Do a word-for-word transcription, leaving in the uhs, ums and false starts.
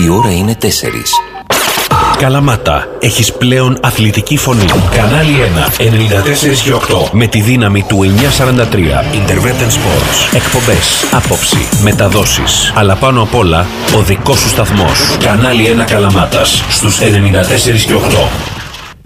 Η ώρα είναι τέσσερις. Καλαμάτα, έχεις πλέον αθλητική φωνή. Κανάλι ένα, ενενήντα τέσσερα και οκτώ. Με τη δύναμη του εννιακόσια σαράντα τρία. Intervention Sports. Εκπομπές, άποψη, μεταδόσεις. Αλλά πάνω απ' όλα, ο δικός σου σταθμός. Κανάλι ένα Καλαμάτας, στους ενενήντα τέσσερα και οκτώ.